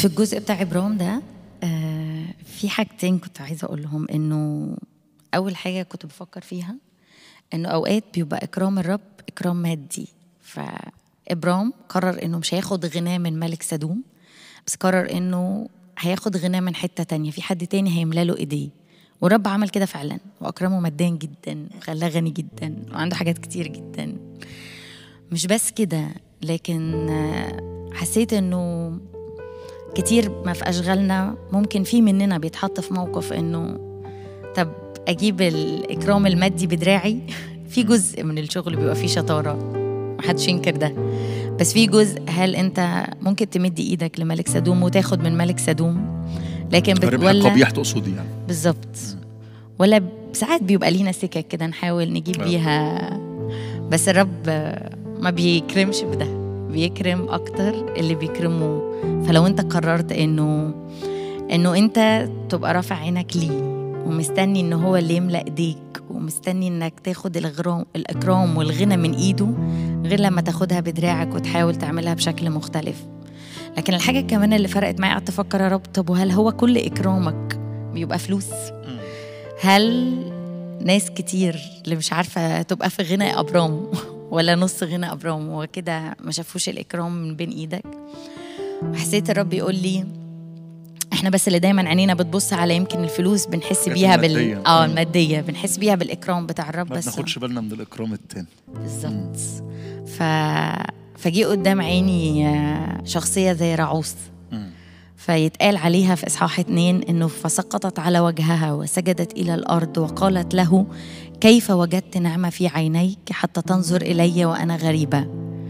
في الجزء بتاع إبرام ده في حاجتين كنت عايزة أقولهم. إنه أول حاجة كنت بفكر فيها إنه أوقات بيبقى إكرام الرب إكرام مادي. فإبرام قرر إنه مش هياخد غناه من ملك سدوم، بس قرر إنه هياخد غناه من حتة تانية، في حد تاني هيملاله إيديه. ورب عمل كده فعلا وأكرمه ماديا جدا وخلاه غني جدا وعنده حاجات كتير جدا. مش بس كده، لكن حسيت إنه كتير ما في أشغالنا ممكن في مننا بيتحط في موقف إنه طب أجيب الإكرام المادي بدراعي. في جزء من الشغل بيبقى فيه شطارة، محدش ينكر ده، بس في جزء هل أنت ممكن تمد إيدك لملك سدوم وتاخد من ملك سدوم، لكن ولا قبيح تقصدي يعني بالظبط، ولا ساعات بيبقى لينا سكك كده نحاول نجيب بيها، بس الرب ما بيكرمش بده، بيكرم أكتر اللي بيكرمه. فلو أنت قررت إنه أنت تبقى رافع عينك ليه ومستني إنه هو اللي يملأ إيديك ومستني إنك تاخد الإكرام والغنى من إيده، غير لما تاخدها بدراعك وتحاول تعملها بشكل مختلف. لكن الحاجة كمان اللي فرقت معي، قعدت أفكر يا رب طب وهل هو كل إكرامك بيبقى فلوس؟ هل ناس كتير اللي مش عارفة تبقى في غنى أبرام ولا نص غنى أبرام وكده ما شافوش الإكرام من بين إيدك؟ وحسيت الرب يقول لي احنا بس اللي دايما عينينا بتبص على يمكن الفلوس بنحس بيها المادية بنحس بيها بالإكرام بتاع الرب، ما بس بناخدش بالنا من الإكرام التاني. بالظبط. فجي قدام عيني شخصية زي رعوس، فيتقال عليها في إصحاح 2 إنه فسقطت على وجهها وسجدت إلى الأرض وقالت له كيف وجدت نعمة في عينيك حتى تنظر إلي وأنا غريبة.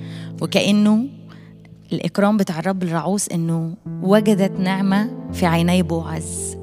وكأنه الإكرام بتاع الرب الرعوس إنه وجدت نعمة في عيني بوعز.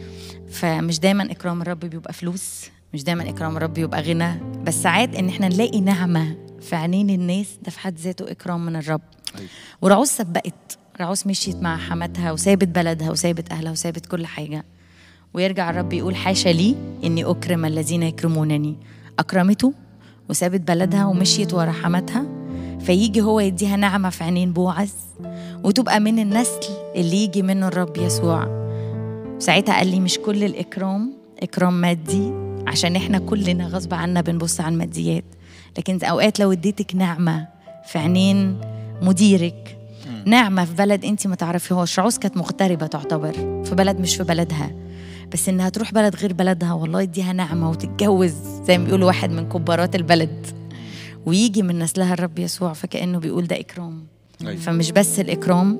فمش دايما إكرام الرب بيبقى فلوس، مش دايما إكرام الرب بيبقى غنى، بس ساعات إن إحنا نلاقي نعمة في عينين الناس، ده في حد ذاته إكرام من الرب. ورعوس سبقت، رعوس مشيت مع حماتها وسابت بلدها وسابت أهلها وسابت كل حاجة، ويرجع الرب يقول حاشا لي إني أكرم الذين يكرمونني. أكرمته وسابت بلدها ومشيت ورا حماتها، فيجي هو يديها نعمة في عينين بوعز وتبقى من النسل اللي يجي منه الرب يسوع. ساعتها قال لي مش كل الإكرام إكرام مادي، عشان إحنا كلنا غصب عنا بنبص على الماديات، لكن أوقات لو اديتك نعمة في عينين مديرك، نعمة في بلد أنت ما تعرفيهاش. رعوس كانت مغتربة تعتبر في بلد مش في بلدها، بس إنها تروح بلد غير بلدها والله يديها نعمة وتتجوز زي ما بيقولوا واحد من كبارات البلد ويجي من نسلها الرب يسوع، فكأنه بيقول ده إكرام. فمش بس الإكرام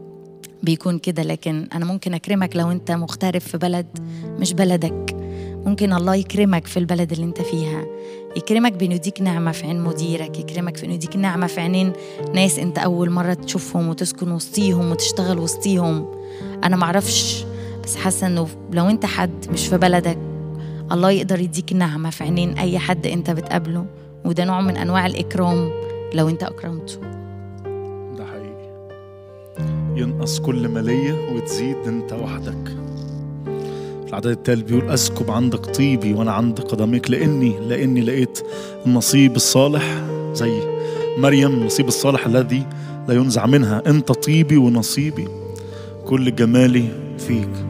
بيكون كده، لكن أنا ممكن أكرمك لو أنت مغترب في بلد مش بلدك، ممكن الله يكرمك في البلد اللي أنت فيها، يكرمك بأنه يديك نعمة في عين مديرك، يكرمك في أنه يديك نعمة في عينين ناس أنت أول مرة تشوفهم وتسكن وسطيهم وتشتغل وسطيهم. أنا معرفش، بس حاسة أنه لو أنت حد مش في بلدك، الله يقدر يديك نعمة في عينين أي حد أنت بتقابله، وده نوع من أنواع الإكرام لو أنت أكرمته. ده حقيقي، ينقص كل مالية وتزيد أنت وحدك. في العدد التالي بيقول أسكب عندك طيبي وأنا عند قدميك، لأني لقيت النصيب الصالح زي مريم، النصيب الصالح الذي لا ينزع منها. أنت طيبي ونصيبي، كل جمالي فيك.